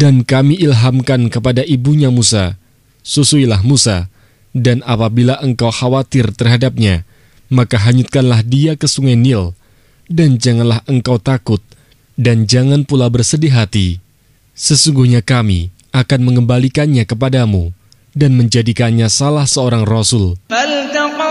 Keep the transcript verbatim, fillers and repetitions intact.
Dan kami ilhamkan kepada ibunya Musa, susuilah Musa, dan apabila engkau khawatir terhadapnya, maka hanyutkanlah dia ke sungai Nil, dan janganlah engkau takut, dan jangan pula bersedih hati. Sesungguhnya kami akan mengembalikannya kepadamu, dan menjadikannya salah seorang rasul.